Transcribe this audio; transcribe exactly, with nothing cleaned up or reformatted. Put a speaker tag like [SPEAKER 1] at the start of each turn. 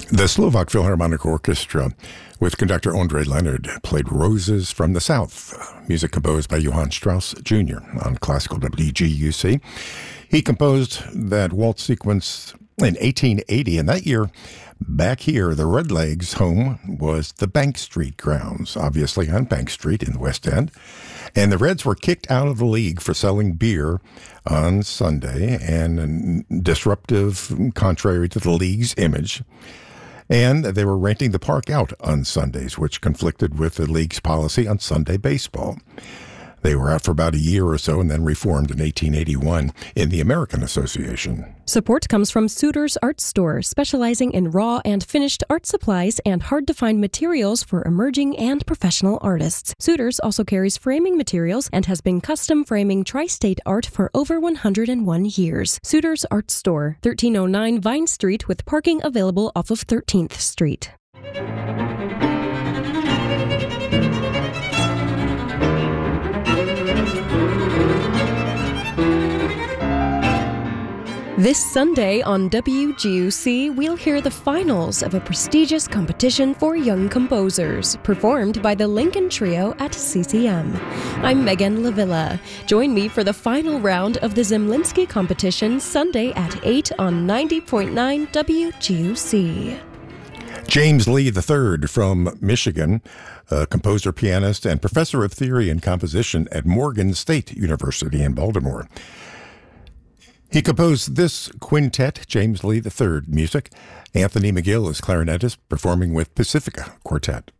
[SPEAKER 1] The Slovak Philharmonic Orchestra, with conductor Ondrej Leonard, played Roses from the South, music composed by Johann Strauss Junior on classical W G U C. He composed that waltz sequence in eighteen eighty, and that year, back here, the Redlegs' home was the Bank Street grounds, obviously on Bank Street in the West End. And the Reds were kicked out of the league for selling beer on Sunday, and disruptive, contrary to the league's image. And they were renting the park out on Sundays, which conflicted with the league's policy on Sunday baseball. They were out for about a year or so and then reformed in eighteen eighty-one in the American Association.
[SPEAKER 2] Support comes from Suitors Art Store, specializing in raw and finished art supplies and hard-to-find materials for emerging and professional artists. Suitors also carries framing materials and has been custom framing tri-state art for over one hundred one years. Suitors Art Store, thirteen oh nine Vine Street, with parking available off of thirteenth Street. This Sunday on W G U C, we'll hear the finals of a prestigious competition for young composers, performed by the Lincoln Trio at C C M. I'm Megan Lavilla. Join me for the final round of the Zemlinsky competition Sunday at eight on ninety point nine W G U C.
[SPEAKER 1] James Lee the third from Michigan, a composer, pianist, and professor of theory and composition at Morgan State University in Baltimore. He composed this quintet, James Lee the third music. Anthony McGill is clarinetist, performing with Pacifica Quartet.